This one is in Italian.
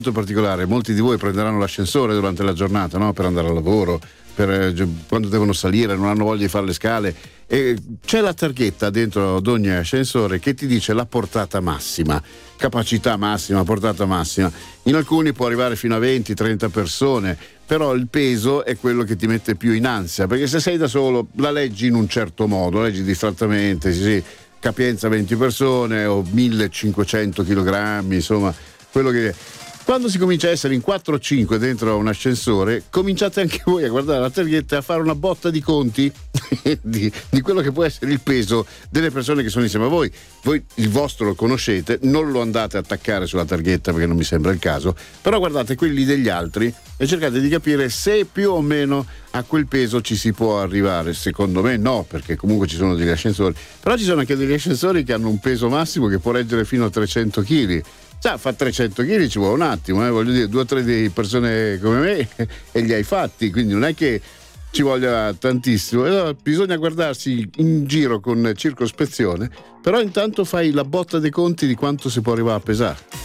particolare. Molti di voi prenderanno l'ascensore durante la giornata, no? Per andare al lavoro, quando devono salire, non hanno voglia di fare le scale, e c'è la targhetta dentro ad ogni ascensore che ti dice la portata massima, capacità massima, portata massima. In alcuni può arrivare fino a 20-30 persone, però il peso è quello che ti mette più in ansia, perché se sei da solo la leggi in un certo modo, la leggi distrattamente, sì, capienza 20 persone o 1500 kg, insomma, quello che... Quando si comincia a essere in 4 o 5 dentro un ascensore, cominciate anche voi a guardare la targhetta e a fare una botta di conti di quello che può essere il peso delle persone che sono insieme a voi. Voi il vostro lo conoscete, non lo andate a attaccare sulla targhetta perché non mi sembra il caso, però guardate quelli degli altri e cercate di capire se più o meno a quel peso ci si può arrivare. Secondo me no, perché comunque ci sono degli ascensori, però ci sono anche degli ascensori che hanno un peso massimo che può reggere fino a 300 kg. Già, fa 300 kg ci vuole un attimo, voglio dire, 2 o 3 di persone come me e li hai fatti, quindi non è che ci voglia tantissimo. Allora, bisogna guardarsi in giro con circospezione, però intanto fai la botta dei conti di quanto si può arrivare a pesare.